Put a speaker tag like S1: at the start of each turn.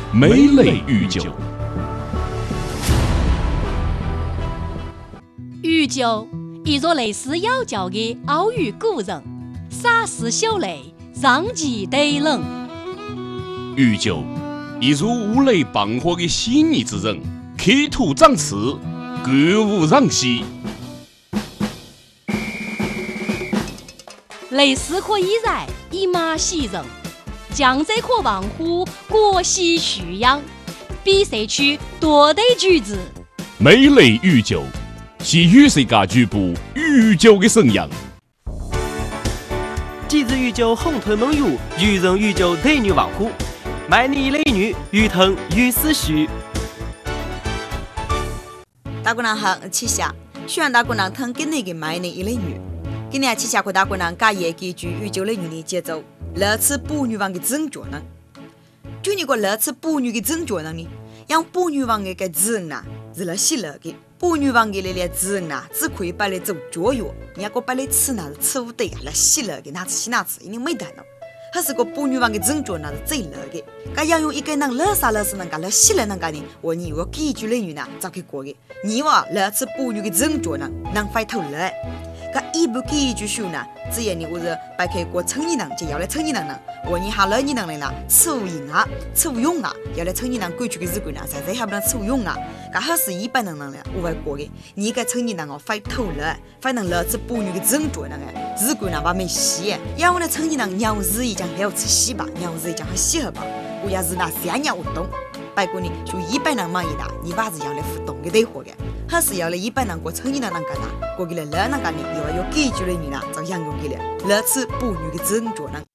S1: 梅类御酒。
S2: 御酒，一座类似妖教的奥语古人，洒湿秀泪，让其对冷。
S1: 御酒，一如五雷傍火的细腻之人，刻图长刺，歌舞攘息。
S2: 类似可以然，以马喜人。江浙可望乎国喜蓄养，比赛区多得举子。
S1: 梅类御酒，系与世界局部御酒的神样。
S3: 几日御酒红吞猛乳，渔人御酒对女望乎。卖你一类女，鱼藤鱼思绪。
S4: 大姑娘好，七下，希望大姑娘疼给你个卖你一类女。今年七下和大姑娘加夜几句御酒类女的节奏，乐此不女王的正确呢。就你个乐此不女的正确呢？让不女王的个子人呐，是了喜乐的。不女王的那些子人呐，只可以把来做教育，人家个把来吃那是吃不得呀，来喜乐的，哪次喜哪次，因为没得了。还是个不女王的正确那是最乐的。噶要用一个人乐啥乐是人家乐喜乐人家呢？我你我几句类女呢，咋去过的？你话乐此不女的正确呢，能快头乐。噶一不几句说呢，只要你我是白开过成年人，就要来成年人呢。我你下来你能来啦，抽赢啊，抽用啊，要来成年人过去的日子呢，实在还不能抽用啊。噶还是一般人了，我会过的。你个成年人哦，快头了，反正乐此不女的正确呢，日子呢把没洗，要我的成年人鸟日已经还要吃洗吧，鸟日已经还洗了吧，我要是拿3年活动。拜过你，就一般人忙一大，你把是要来互动的对活的，还是要来一般人过成年人干呐，过去来乐人干呢，又要有几句的女呢，照样用的了，乐此不女的正确呢。